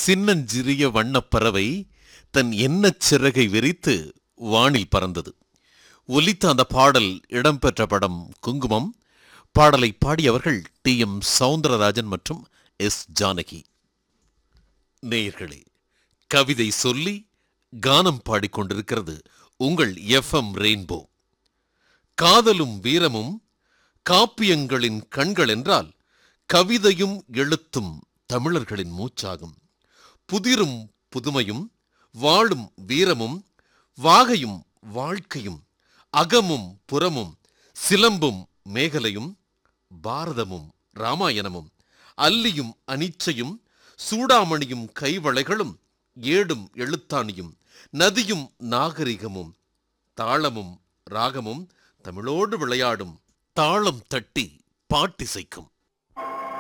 சின்னஞ்சிறிய வண்ணப்பறவை தன் எண்ணச் சிறகை விரித்து வானில் பறந்தது. ஒலித்த அந்த பாடல் இடம்பெற்ற படம் குங்குமம். பாடலை பாடியவர்கள் டி.எம். சௌந்தரராஜன் மற்றும் எஸ். ஜானகி. நேயர்களே, கவிதை சொல்லி கானம் பாடிக்கொண்டிருக்கிறது உங்கள் எஃப்எம் ரெயின்போ. காதலும் வீரமும் காப்பியங்களின் கண்கள் என்றால் கவிதையும் எழுத்தும் தமிழர்களின் மூச்சாகும். புதிரும் புதுமையும் வாழும் வீரமும் வாகையும் வாழ்க்கையும் அகமும் புறமும் சிலம்பும் மேகலையும் பாரதமும் இராமாயணமும் அல்லியும் அனிச்சையும் சூடாமணியும் கைவளைகளும் ஏடும் எழுத்தாணியும் நதியும் நாகரிகமும் தாளமும் ராகமும் தமிழோடு விளையாடும் தாளம் தட்டி பாட்டிசைக்கும்